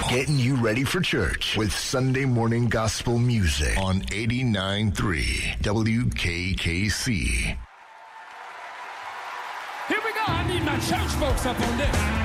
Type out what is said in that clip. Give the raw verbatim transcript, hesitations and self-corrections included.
getting you ready for church with Sunday morning gospel music on eighty-nine point three W K K C. Here we go. I need my church folks up on this.